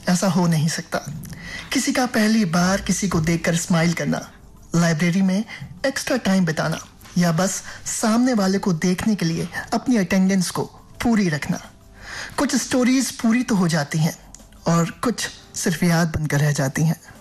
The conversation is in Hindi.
ऐसा हो नहीं सकता। किसी का पहली बार किसी को देखकर स्माइल करना, लाइब्रेरी में एक्स्ट्रा टाइम बिताना, या बस सामने वाले को देखने के लिए अपनी अटेंडेंस को पूरी रखना। कुछ स्टोरीज पूरी तो हो जाती हैं और कुछ सिर्फ याद बनकर रह जाती हैं।